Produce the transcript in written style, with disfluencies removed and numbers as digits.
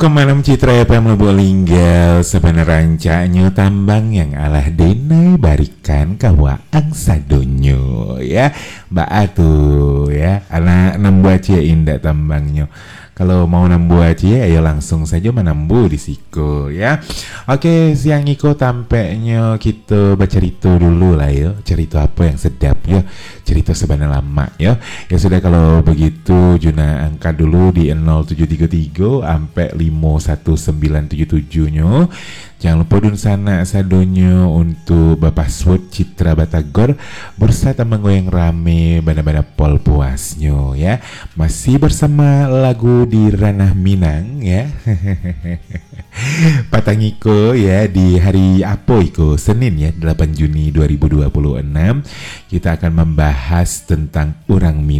Kemanam Citra FM Linggal sebenarnya rancanya tambang yang alah denai barikan kawa angsa donyo ya Mbak Atu ya anak nambu cie indah tambangnya. Kalau mau nambu cie ayo langsung saja menambu di siko ya. Oke, siang iko tampaknya kita bercerita dulu lah ya. Cerita apa yang sedap ya. Cerita sebenarnya lama ya. Ya sudah kalau begitu Juna angkat dulu di 0733 sampai 51977 nya. Jangan lupa dun sana sadonyo untuk Bapak Swot Citra Batagor bersama menggoyang rame bana-bana pol puasnya ya. Masih bersama lagu di Ranah Minang ya. Patangiko ya di hari apa iko Senin ya 8 Juni 2026 kita akan membahas tentang orang Minang.